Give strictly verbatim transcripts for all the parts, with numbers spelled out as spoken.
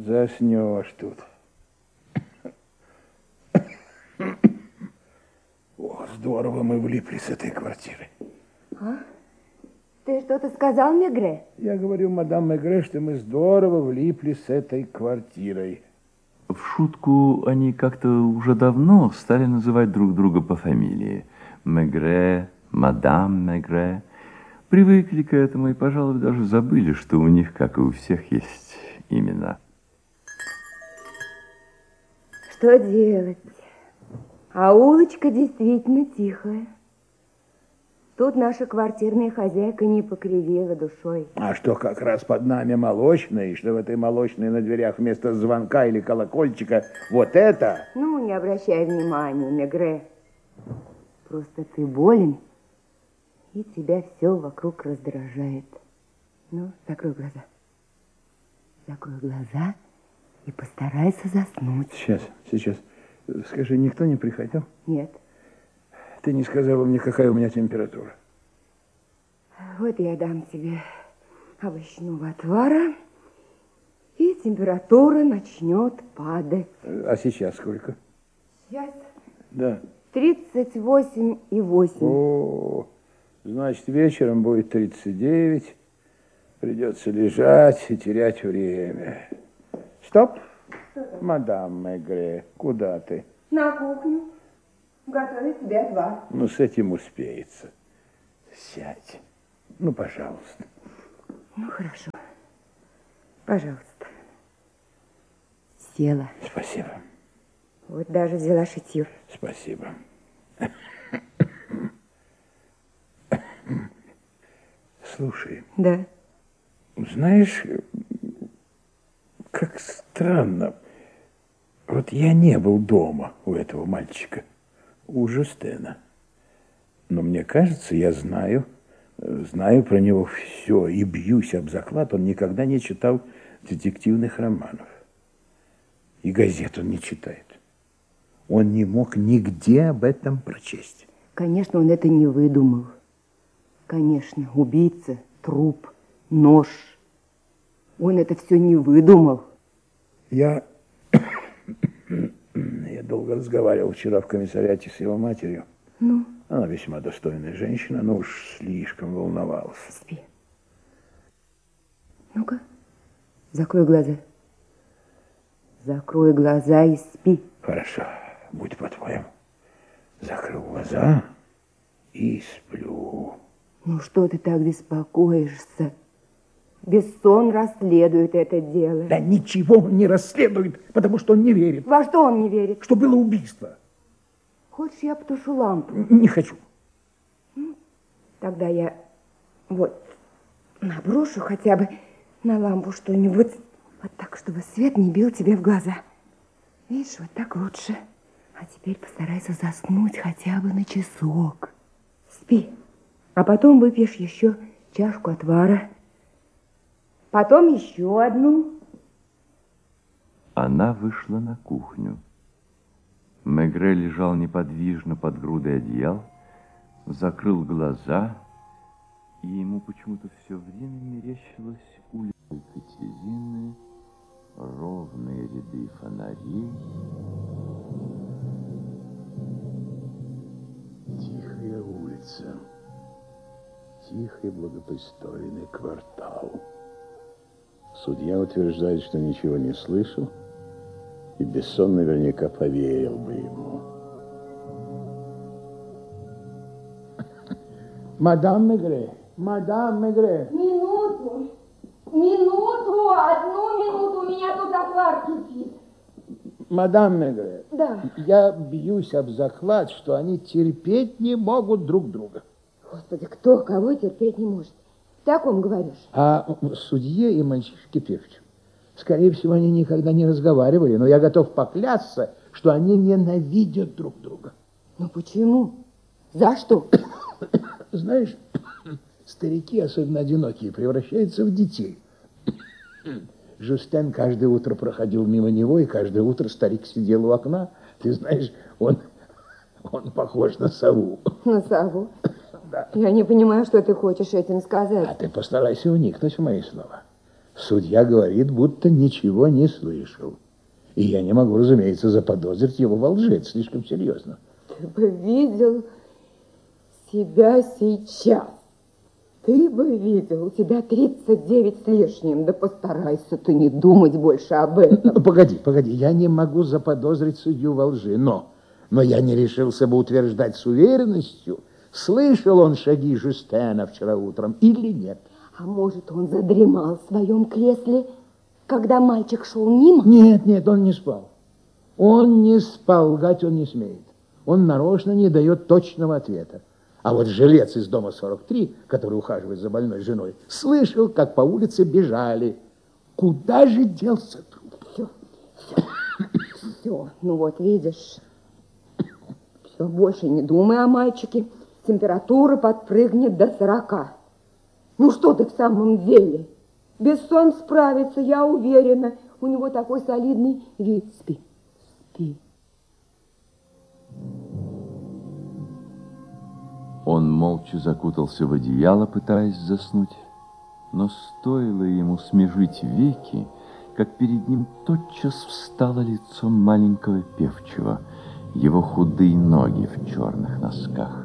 заснешь тут. О, здорово мы влипли с этой квартиры. А? Ты что-то сказал, Мегре? Я говорю, мадам Мегре, что мы здорово влипли с этой квартирой. В шутку они как-то уже давно стали называть друг друга по фамилии. Мегре, мадам Мегре. Привыкли к этому и, пожалуй, даже забыли, что у них, как и у всех, есть имена. Что делать? А улочка действительно тихая. Тут наша квартирная хозяйка не покривила душой. А что как раз под нами молочная, и что в этой молочной на дверях вместо звонка или колокольчика вот это? Ну, не обращай внимания, Мегре. Просто ты болен, и тебя все вокруг раздражает. Ну, закрой глаза. Закрой глаза и постарайся заснуть. Сейчас, сейчас. Скажи, никто не приходил? Нет. Ты не сказала мне, какая у меня температура. Вот я дам тебе овощного отвара, и температура начнет падать. А сейчас сколько? Сейчас? Да. тридцать восемь и восемь. О, значит, вечером будет тридцать девять. Придется лежать и терять время. Стоп. Мадам Мегре, куда ты? На кухню. Готовить тебе отвар. Ну, с этим успеется. Сядь. Ну, пожалуйста. Ну, хорошо. Пожалуйста. Села. Спасибо. Вот даже взяла шитье. Спасибо. Слушай. Да. Знаешь, как странно. Вот я не был дома у этого мальчика, у Жюстена. Но мне кажется, я знаю, знаю про него все и бьюсь об заклад. Он никогда не читал детективных романов. И газет он не читает. Он не мог нигде об этом прочесть. Конечно, он это не выдумал. Конечно, убийца, труп, нож. Он это все не выдумал. Я... Я долго разговаривал вчера в комиссариате с его матерью. Ну? Она весьма достойная женщина, но уж слишком волновалась. Спи. Ну-ка, закрой глаза. Закрой глаза и спи. Хорошо, будь по-твоему. Закрыл глаза и сплю. Ну что ты так беспокоишься? Бессон расследует это дело. Да ничего он не расследует, потому что он не верит. Во что он не верит? Что было убийство. Хочешь, я потушу лампу? Не хочу. Тогда я вот наброшу хотя бы на лампу что-нибудь, вот так, чтобы свет не бил тебе в глаза. Видишь, вот так лучше. А теперь постарайся заснуть хотя бы на часок. Спи. А потом выпьешь еще чашку отвара. Потом еще одну. Она вышла на кухню. Мегре лежал неподвижно под грудой одеял, закрыл глаза, и ему почему-то все время мерещилась улица Екатерины, ровные ряды фонарей. Тихая улица, тихий благопристойный квартал. Судья утверждает, что ничего не слышал, и Бессон наверняка поверил бы ему. Мадам Мегре, мадам Мегре. Минуту, минуту, одну минуту, у меня тут отвар кипит. Мадам Мегре, да. Я бьюсь об заклад, что они терпеть не могут друг друга. Господи, кто кого терпеть не может? Ты о ком говоришь? А судье и мальчишке певчим. Скорее всего, они никогда не разговаривали, но я готов поклясться, что они ненавидят друг друга. Ну почему? За что? Знаешь, старики, особенно одинокие, превращаются в детей. Жюстен каждое утро проходил мимо него, и каждое утро старик сидел у окна. Ты знаешь, он, он похож на сову. На сову? Да. Я не понимаю, что ты хочешь этим сказать. А ты постарайся уникнуть в мои слова. Судья говорит, будто ничего не слышал. И я не могу, разумеется, заподозрить его во лжи. Это слишком серьезно. Ты бы видел себя сейчас. Ты бы видел, у тебя тридцать девять с лишним. Да постарайся ты не думать больше об этом. Ну, погоди, погоди. Я не могу заподозрить судью во лжи, но... Но я не решился бы утверждать с уверенностью, слышал он шаги Жюстена вчера утром или нет. А может, он задремал в своем кресле, когда мальчик шел мимо? Нет, нет, он не спал. Он не спал, лгать он не смеет. Он нарочно не дает точного ответа. А вот жилец из дома сорок три, который ухаживает за больной женой, слышал, как по улице бежали. Куда же делся труп? Все, все, все. Ну вот, видишь... Все, больше не думай о мальчике. Температура подпрыгнет до сорока. Ну что ты в самом деле? Бессон справится, я уверена. У него такой солидный вид. Спи, спи. Он молча закутался в одеяло, пытаясь заснуть. Но стоило ему смежить веки, как перед ним тотчас встало лицо маленького певчего, его худые ноги в черных носках.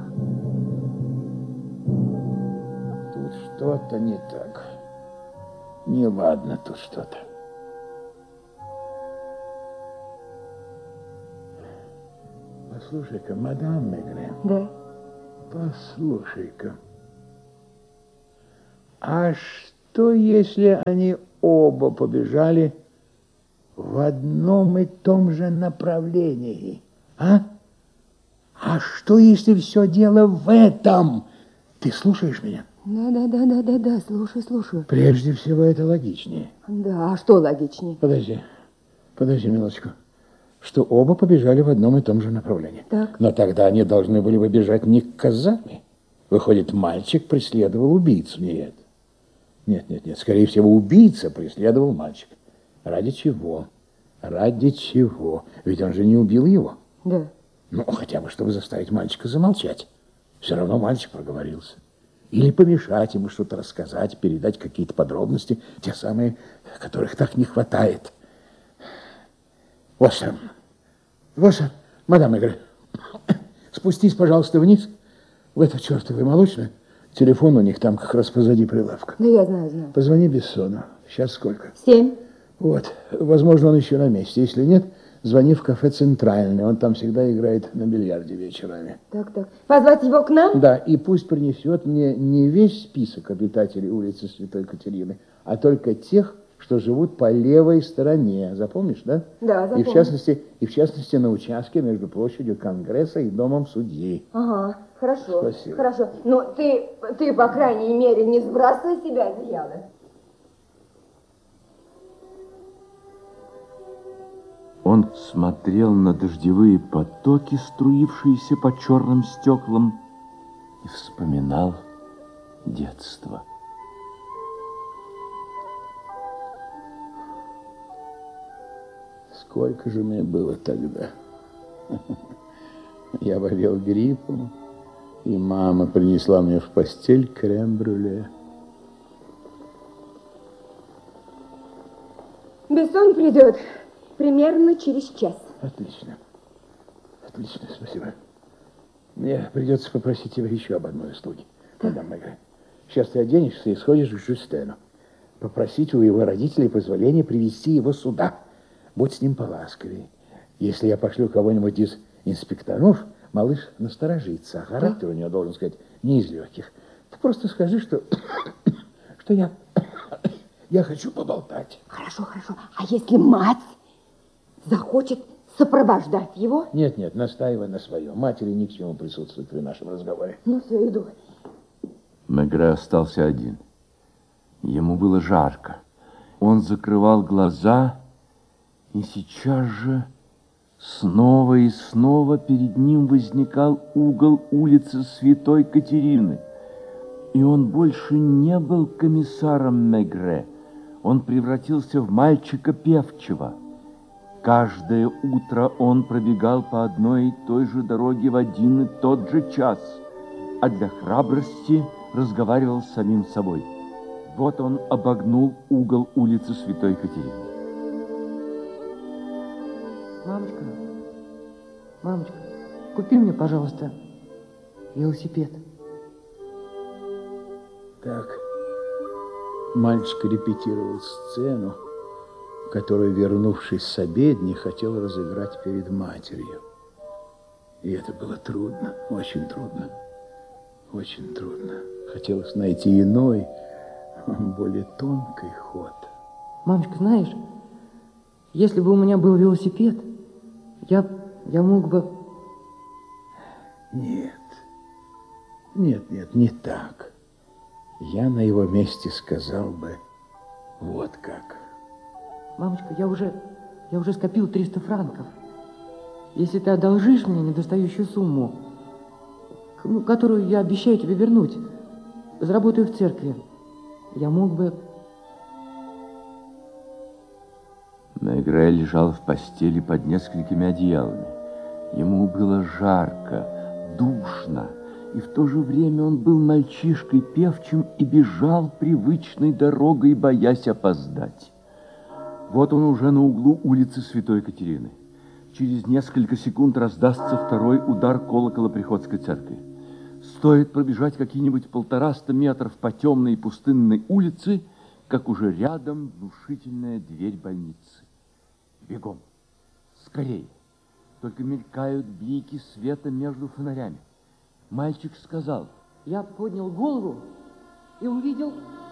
Тут что-то не так. Неладно тут что-то. Послушай-ка, мадам Мегре. Да. Послушай-ка. А что, если они оба побежали в одном и том же направлении? А? А что, если все дело в этом? Ты слушаешь меня? Да, да, да, да, да, да, слушай, слушай. Прежде всего, это логичнее. Да, а что логичнее? Подожди, подожди, милочку. Что оба побежали в одном и том же направлении. Так. Но тогда они должны были бы бежать не к Казани. Выходит, мальчик преследовал убийцу. Нет. Нет, нет, нет. Скорее всего, убийца преследовал мальчика. Ради чего? Ради чего? Ведь он же не убил его. Да. Ну, хотя бы, чтобы заставить мальчика замолчать. Все равно мальчик проговорился. Или помешать ему что-то рассказать, передать какие-то подробности, те самые, которых так не хватает. Вот что. Вот что, мадам Мегре, спустись, пожалуйста, вниз, в эту чертовую молочную. Телефон у них там как раз позади прилавка. Да я знаю, знаю. Позвони Бессону. Сейчас сколько? Семь. Вот. Возможно, он еще на месте. Если нет, звони в кафе «Центральный». Он там всегда играет на бильярде вечерами. Так, так. Позвать его к нам? Да, и пусть принесет мне не весь список обитателей улицы Святой Катерины, а только тех, что живут по левой стороне. Запомнишь, да? Да, запомню. И в частности, и в частности на участке между площадью Конгресса и домом судьи. Ага, хорошо. Спасибо. Хорошо. Но ты, ты, по крайней мере, не сбрасывай с себя одеяло. Он смотрел на дождевые потоки, струившиеся по черным стеклам, и вспоминал детство. Сколько же мне было тогда? Я болел гриппом, и мама принесла мне в постель крем-брюле. Бессон придет примерно через час. Отлично. Отлично, спасибо. Мне придется попросить тебя еще об одной услуге, мадам Мегре. Сейчас ты оденешься и сходишь к Жюстену. Попросить у его родителей позволения привести его сюда. Будь с ним поласковее. Если я пошлю кого-нибудь из инспекторов, малыш насторожится, а характер у него, должен сказать, не из легких. Ты просто скажи, что, что я, я хочу поболтать. Хорошо, хорошо. А если мать захочет сопровождать его? Нет, нет, настаивай на своем. Матери ни к чему присутствовать при нашем разговоре. Ну все, иду. Мегре остался один. Ему было жарко. Он закрывал глаза, и сейчас же снова и снова перед ним возникал угол улицы Святой Катерины. И он больше не был комиссаром Мегре. Он превратился в мальчика певчего. Каждое утро он пробегал по одной и той же дороге в один и тот же час, а для храбрости разговаривал с самим собой. Вот он обогнул угол улицы Святой Екатерины. Мамочка, мамочка, купи мне, пожалуйста, велосипед. Так, мальчик репетировал сцену, которую, вернувшись с обедни, хотел разыграть перед матерью. И это было трудно, очень трудно, очень трудно. Хотелось найти иной, более тонкий ход. Мамочка, знаешь, если бы у меня был велосипед, я, я мог бы... Нет, нет, нет, не так. Я на его месте сказал бы вот как. Мамочка, я уже, я уже скопил триста франков. Если ты одолжишь мне недостающую сумму, ну, которую я обещаю тебе вернуть, заработаю в церкви, я мог бы... Мегре лежал в постели под несколькими одеялами. Ему было жарко, душно, и в то же время он был мальчишкой певчим и бежал привычной дорогой, боясь опоздать. Вот он уже на углу улицы Святой Екатерины. Через несколько секунд раздастся второй удар колокола Приходской церкви. Стоит пробежать какие-нибудь полтораста метров по темной и пустынной улице, как уже рядом внушительная дверь больницы. Бегом, скорее. Только мелькают блики света между фонарями. Мальчик сказал. Я поднял голову и увидел...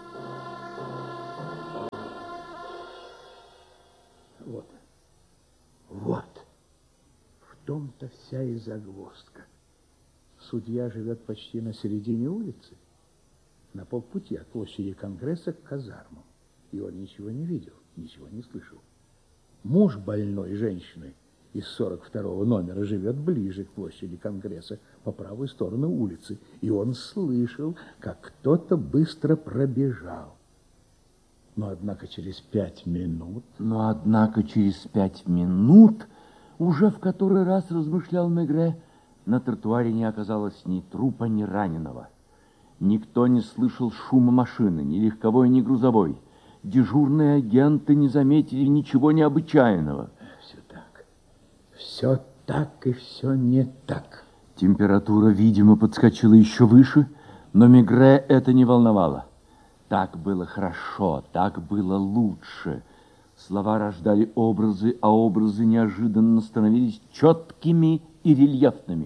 Вот, вот, в том-то вся и загвоздка. Судья живет почти на середине улицы, на полпути от площади Конгресса к казармам. И он ничего не видел, ничего не слышал. Муж больной женщины из сорок второго номера живет ближе к площади Конгресса, по правую сторону улицы. И он слышал, как кто-то быстро пробежал. Но, однако, через пять минут... Но, однако, через пять минут, уже в который раз размышлял Мегре, на тротуаре не оказалось ни трупа, ни раненого. Никто не слышал шума машины, ни легковой, ни грузовой. Дежурные агенты не заметили ничего необычайного. Все так. Все так и все не так. Температура, видимо, подскочила еще выше, но Мегре это не волновало. Так было хорошо, так было лучше. Слова рождали образы, а образы неожиданно становились четкими и рельефными.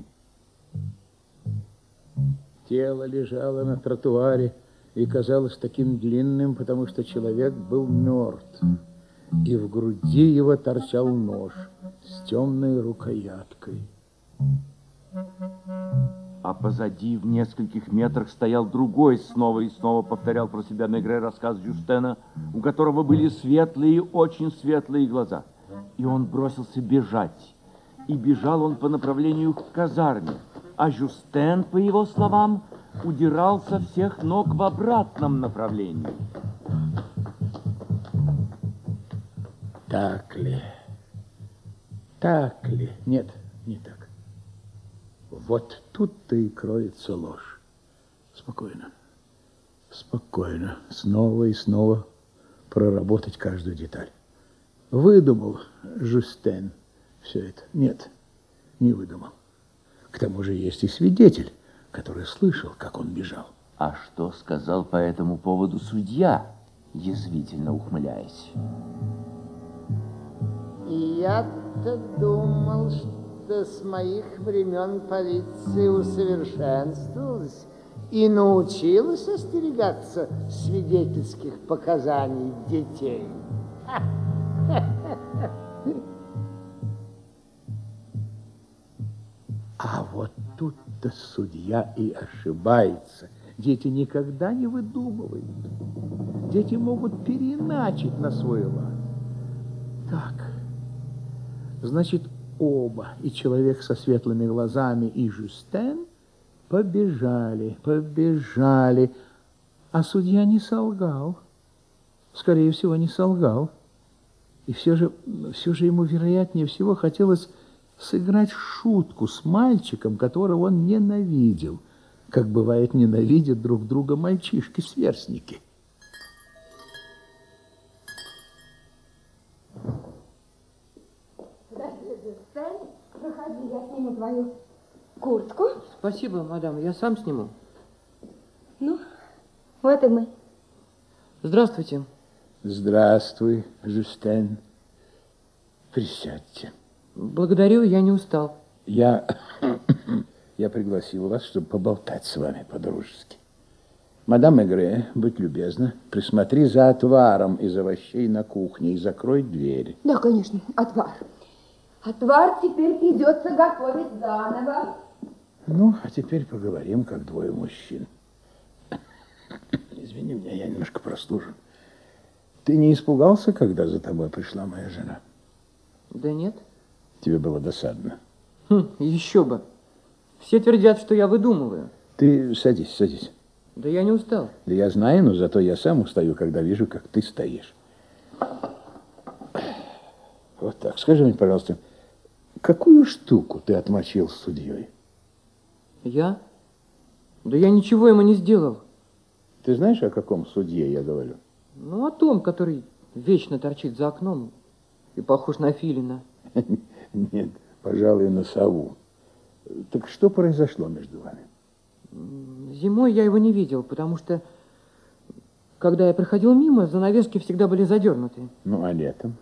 Тело лежало на тротуаре и казалось таким длинным, потому что человек был мертв. И в груди его торчал нож с темной рукояткой. А позади, в нескольких метрах, стоял другой, снова и снова повторял про себя Мегре рассказ Жюстена, у которого были светлые, очень светлые глаза. И он бросился бежать. И бежал он по направлению к казарме. А Жюстен, по его словам, удирал со всех ног в обратном направлении. Так ли? Так ли? Нет, не так. Вот тут-то и кроется ложь. Спокойно, спокойно, снова и снова проработать каждую деталь. Выдумал Жюстен все это? Нет, не выдумал. К тому же есть и свидетель, который слышал, как он бежал. А что сказал по этому поводу судья, язвительно ухмыляясь? Я-то думал, что с моих времен полиция усовершенствовалась и научилась остерегаться свидетельских показаний детей. А вот тут-то судья и ошибается. Дети никогда не выдумывают. Дети могут переиначить на свой лад. Так, значит, оба, и человек со светлыми глазами, и Жюстен, побежали, побежали. А судья не солгал. Скорее всего, не солгал. И все же, все же ему, вероятнее всего, хотелось сыграть шутку с мальчиком, которого он ненавидел, как бывает ненавидят друг друга мальчишки-сверстники. Жюстен, проходи, я сниму твою куртку. Спасибо, мадам, я сам сниму. Ну, вот и мы. Здравствуйте. Здравствуй, Жюстен. Присядьте. Благодарю, я не устал. Я, я пригласил вас, чтобы поболтать с вами по-дружески. Мадам Мегре, будь любезна, присмотри за отваром из овощей на кухне и закрой дверь. Да, конечно, отвар. Отвар теперь придется готовить заново. Ну, а теперь поговорим, как двое мужчин. Извини меня, я немножко простужен. Ты не испугался, когда за тобой пришла моя жена? Да нет. Тебе было досадно? Хм, еще бы. Все твердят, что я выдумываю. Ты садись, садись. Да я не устал. Да я знаю, но зато я сам устаю, когда вижу, как ты стоишь. Вот так. Скажи мне, пожалуйста, какую штуку ты отмочил с судьей? Я? Да я ничего ему не сделал. Ты знаешь, о каком судье я говорю? Ну, о том, который вечно торчит за окном и похож на филина. Нет, пожалуй, на сову. Так что произошло между вами? Зимой я его не видел, потому что, когда я проходил мимо, занавески всегда были задернуты. Ну, а летом?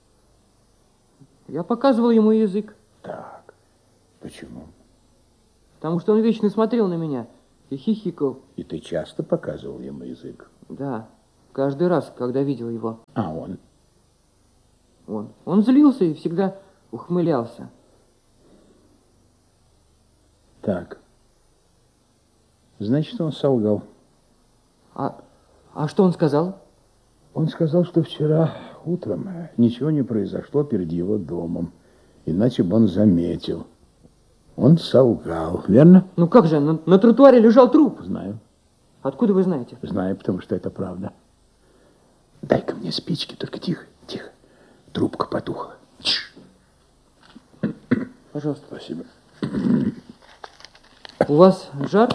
Я показывал ему язык. Так, почему? Потому что он вечно смотрел на меня и хихикал. И ты часто показывал ему язык? Да, каждый раз, когда видел его. А он? Он, он злился и всегда ухмылялся. Так. Значит, он солгал. А, а что он сказал? Он сказал, что вчера утром ничего не произошло перед его домом, иначе бы он заметил. Он солгал, верно? Ну как же, на, на тротуаре лежал труп. Знаю. Откуда вы знаете? Знаю, потому что это правда. Дай-ка мне спички, только тихо, тихо. Трубка потухла. Тш. Пожалуйста. Спасибо. У вас жар?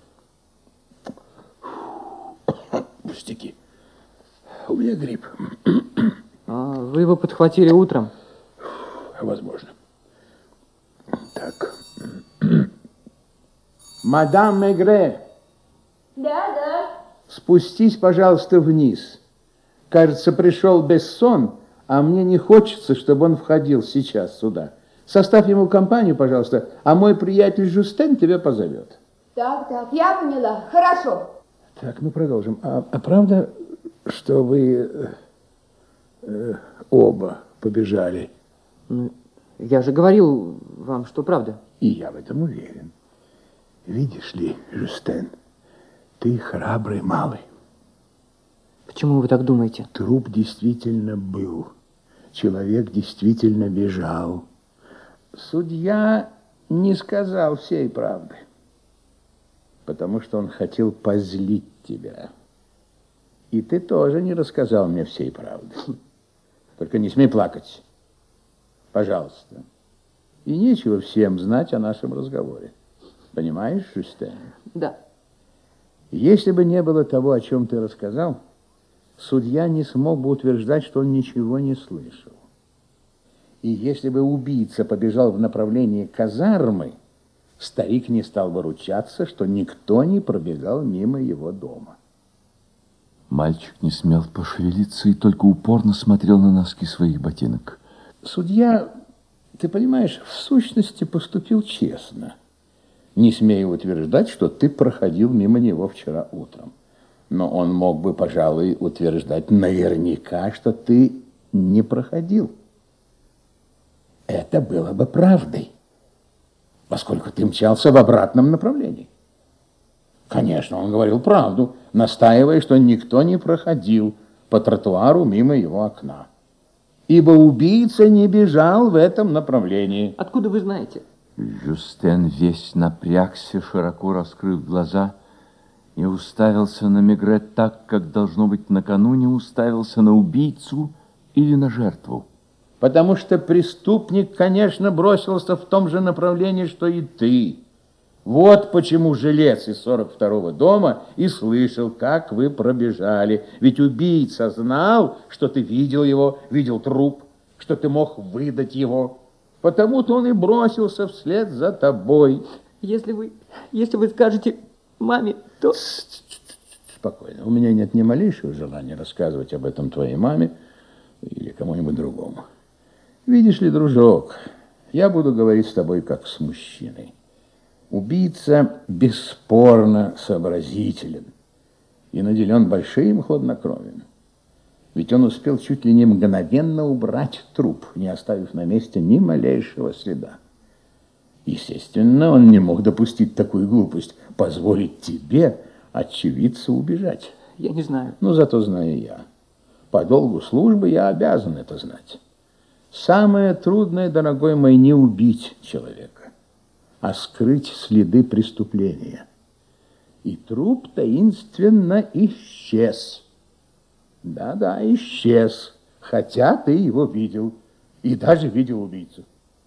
Пустяки. У меня грипп. А, вы его подхватили утром? Возможно. Так. Мадам Мегре. Да, да. Спустись, пожалуйста, вниз. Кажется, пришел Бессон, а мне не хочется, чтобы он входил сейчас сюда. Составь ему компанию, пожалуйста, а мой приятель Жюстен тебя позовет. Так, так, я поняла. Хорошо. Так, ну продолжим. А, а правда, что вы э, э, оба побежали? Ну, я же говорил вам, что правда. И я в этом уверен. Видишь ли, Жюстен, ты храбрый малый. Почему вы так думаете? Труп действительно был. Человек действительно бежал. Судья не сказал всей правды, потому что он хотел позлить тебя. И ты тоже не рассказал мне всей правды. Только не смей плакать. Пожалуйста. И нечего всем знать о нашем разговоре. Понимаешь, Жюстен? Да. Если бы не было того, о чем ты рассказал, судья не смог бы утверждать, что он ничего не слышал. И если бы убийца побежал в направлении казармы, старик не стал бы ручаться, что никто не пробегал мимо его дома. Мальчик не смел пошевелиться и только упорно смотрел на носки своих ботинок. Судья, ты понимаешь, в сущности поступил честно, не смея утверждать, что ты проходил мимо него вчера утром. Но он мог бы, пожалуй, утверждать наверняка, что ты не проходил. Это было бы правдой, поскольку ты мчался в обратном направлении. Конечно, он говорил правду, настаивая, что никто не проходил по тротуару мимо его окна. Ибо убийца не бежал в этом направлении. Откуда вы знаете? Жюстен весь напрягся, широко раскрыв глаза, и уставился на Мегре так, как, должно быть, накануне уставился на убийцу или на жертву. Потому что преступник, конечно, бросился в том же направлении, что и ты. Вот почему жилец из сорок второго дома и слышал, как вы пробежали. Ведь убийца знал, что ты видел его, видел труп, что ты мог выдать его. Потому-то он и бросился вслед за тобой. Если вы, если вы скажете маме, то... Спокойно. У меня нет ни малейшего желания рассказывать об этом твоей маме или кому-нибудь другому. Видишь ли, дружок, я буду говорить с тобой как с мужчиной. Убийца бесспорно сообразителен и наделен большим хладнокровием. Ведь он успел чуть ли не мгновенно убрать труп, не оставив на месте ни малейшего следа. Естественно, он не мог допустить такую глупость, позволить тебе, очевидцу, убежать. Я не знаю. Но зато знаю я. По долгу службы я обязан это знать. Самое трудное, дорогой мой, не убить человека, а скрыть следы преступления. И труп таинственно исчез. Да-да, исчез, хотя ты его видел, и даже видел убийцу.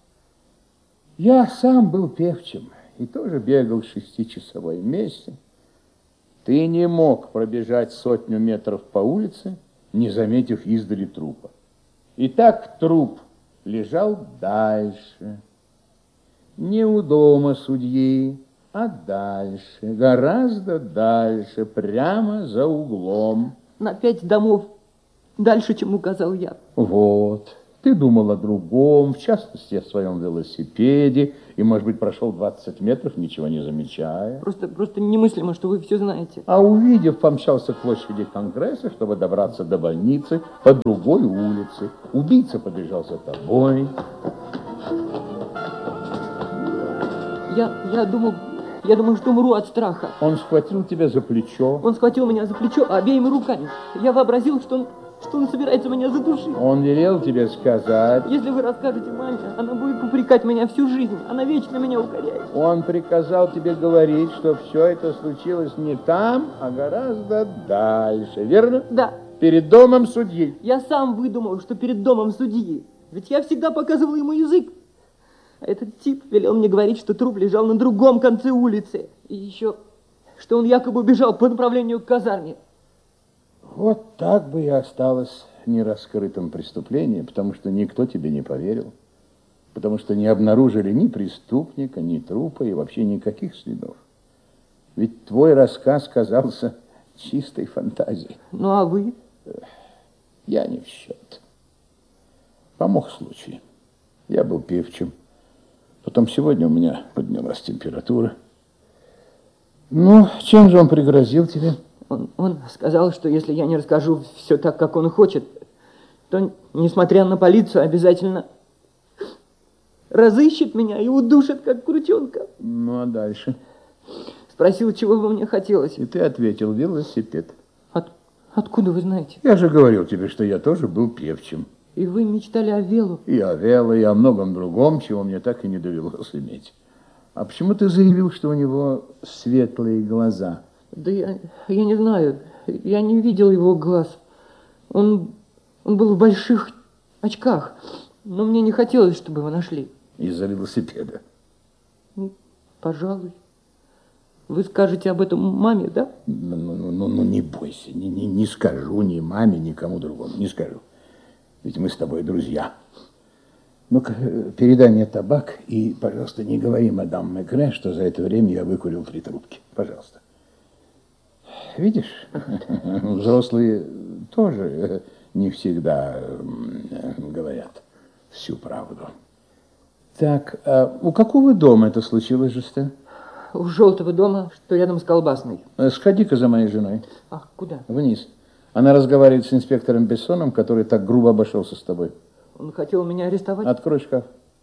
Я сам был певчим и тоже бегал шестичасовой вместе. Ты не мог пробежать сотню метров по улице, не заметив издали трупа. Итак, труп лежал дальше. Не у дома судьи, а дальше, гораздо дальше, прямо за углом. На пять домов дальше, чем указал я. Вот. Ты думал о другом, в частности, о своем велосипеде, и, может быть, прошел двадцать метров, ничего не замечая. Просто, просто немыслимо, что вы все знаете. А увидев, помчался к площади Конгресса, чтобы добраться до больницы по другой улице. Убийца побежал за тобой. Я, я думал, я думал, что умру от страха. Он схватил тебя за плечо. Он схватил меня за плечо обеими руками. Я вообразил, что он, что он собирается меня задушить. Он велел тебе сказать. Если вы расскажете маме, она будет упрекать меня всю жизнь. Она вечно меня укоряет. Он приказал тебе говорить, что все это случилось не там, а гораздо дальше, верно? Да. Перед домом судьи. Я сам выдумал, что перед домом судьи. Ведь я всегда показывал ему язык. А этот тип велел мне говорить, что труп лежал на другом конце улицы. И еще, что он якобы бежал по направлению к казарме. Вот так бы и осталось нераскрытым преступление, потому что никто тебе не поверил, потому что не обнаружили ни преступника, ни трупа и вообще никаких следов. Ведь твой рассказ казался чистой фантазией. Ну а вы? Я не в счет. Помог случай. Я был певчим. Потом сегодня у меня поднялась температура. Ну, чем же он пригрозил тебе? Он, он сказал, что если я не расскажу все так, как он хочет, то, несмотря на полицию, обязательно разыщет меня и удушит, как крутенка. Ну, а дальше? Спросил, чего бы мне хотелось. И ты ответил: велосипед. От, откуда вы знаете? Я же говорил тебе, что я тоже был певчим. И вы мечтали о велу? И о вело, и о многом другом, чего мне так и не довелось иметь. А почему ты заявил, что у него светлые глаза? Да я, я не знаю. Я не видел его глаз. Он, он был в больших очках. Но мне не хотелось, чтобы его нашли. Из-за велосипеда? Ну, пожалуй. Вы скажете об этом маме, да? Ну, ну, ну, ну не бойся. Не, не, не скажу ни маме, ни кому другому. Не скажу. Ведь мы с тобой друзья. Ну-ка, передай мне табак и, пожалуйста, не говори мадам Мегре, что за это время я выкурил три трубки. Пожалуйста. Видишь, взрослые тоже не всегда говорят всю правду. Так, а у какого дома это случилось, Жюстен? У желтого дома, что рядом с колбасной. Сходи-ка за моей женой. Ах, куда? Вниз. Она разговаривает с инспектором Бессоном, который так грубо обошелся с тобой. Он хотел меня арестовать? Открой шкаф.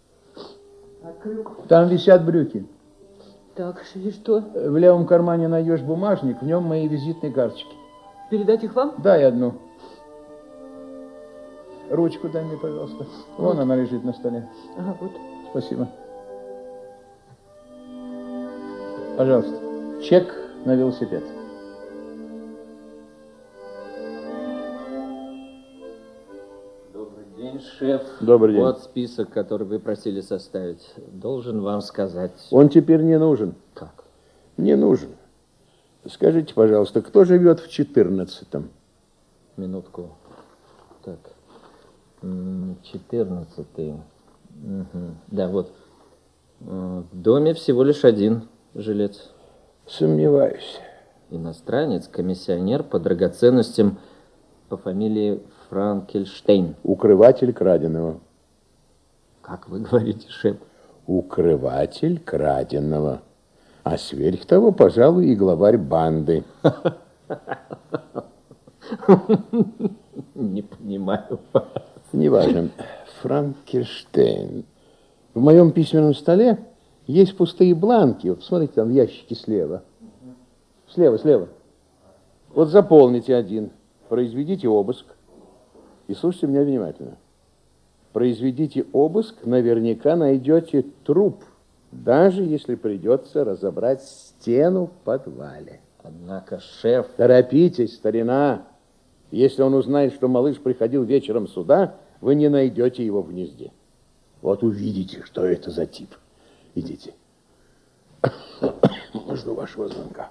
Открыл. Там висят брюки. Так, и что? В левом кармане найдешь бумажник, в нем мои визитные карточки. Передать их вам? Дай одну. Ручку дай мне, пожалуйста. Вон Вот. она лежит на столе. Ага, вот. Спасибо. Пожалуйста. Чек на велосипед. Добрый день, шеф. Добрый день. Вот список, который вы просили составить. Должен вам сказать. Он теперь не нужен. Как? Не нужен. Скажите, пожалуйста, кто живет в четырнадцатом? Минутку. Так. М, четырнадцатый. Угу. Да, вот. В доме всего лишь один жилец. Сомневаюсь. Иностранец, комиссионер по драгоценностям по фамилии Франкельштейн. Укрыватель краденого. Как вы говорите, шеф? Укрыватель краденого. А сверх того, пожалуй, и главарь банды. Не понимаю. Неважно. Франкельштейн. В моем письменном столе есть пустые бланки. Вот посмотрите, там в ящике слева. Слева, слева. Вот заполните один. Произведите обыск. И слушайте меня внимательно. Произведите обыск, наверняка найдете труп. Даже если придется разобрать стену в подвале. Однако, шеф... Торопитесь, старина. Если он узнает, что малыш приходил вечером сюда, вы не найдете его в гнезде. Вот увидите, что это за тип. Идите. Жду вашего звонка.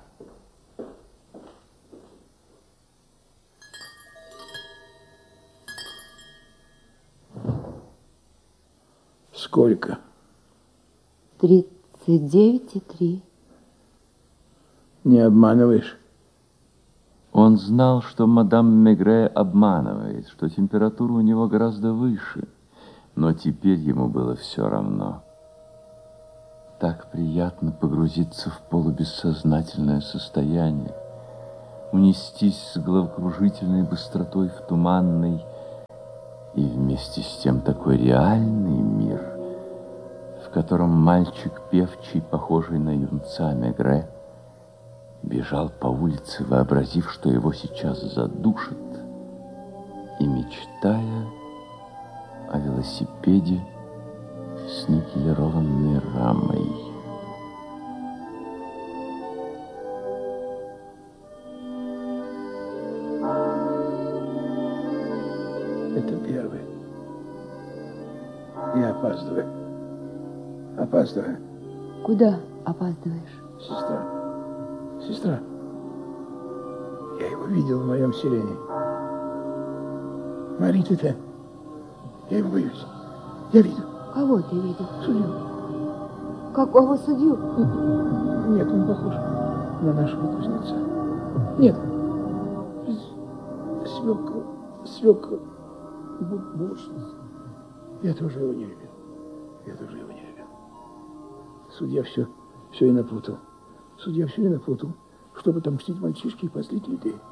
Сколько? Тридцать девять и три. Не обманываешь? Он знал, что мадам Мегре обманывает, что температура у него гораздо выше, но теперь ему было все равно. Так приятно погрузиться в полубессознательное состояние, унестись с головокружительной быстротой в туманный и вместе с тем такой реальный мир, в котором мальчик певчий, похожий на юнца Мегре, бежал по улице, вообразив, что его сейчас задушат, и мечтая о велосипеде с никелированной рамой. Это первый. Я опаздываю. Опаздываю. Куда опаздываешь? Сестра. Сестра. Я его видел в моем селении. Марита-то. Я его боюсь. Я видел. Кого ты видел? Судью. Какого судью? Нет, он похож на нашего кузнеца. Нет. Свекр. Свекр. Бушница. Я тоже его не любил. Я тоже его не любил. Судья все, все и напутал. Судья все и напутал, чтобы отомстить мальчишке и позлить людей.